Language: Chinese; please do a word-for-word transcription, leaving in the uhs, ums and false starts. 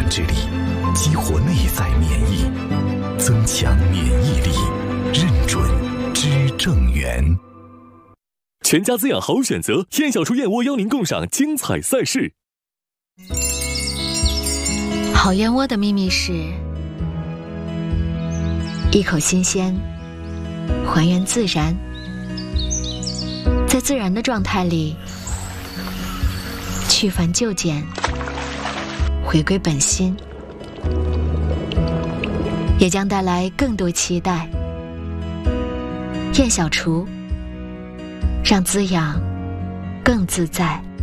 感之力，激活内在免疫，增强免疫力，认准知正源。 全家滋养好选择，燕小厨燕窝邀您共赏精彩赛事。 好燕窝的秘密是一口新鲜，还原自然，在自然的状态里去繁就简，回归本心，也将带来更多期待。燕小厨，让滋养更自在。